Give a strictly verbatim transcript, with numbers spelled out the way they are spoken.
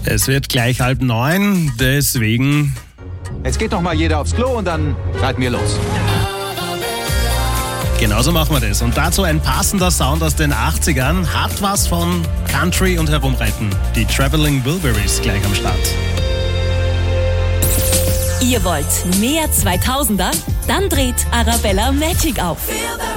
Es wird gleich halb neun, deswegen... Jetzt geht noch mal jeder aufs Klo und dann reiten wir los. Genauso machen wir das. Und dazu ein passender Sound aus den achtzigern. Hat was von Country und Herumreiten. Die Traveling Wilburys gleich am Start. Ihr wollt mehr zweitausender? Dann dreht Arabella Magic auf.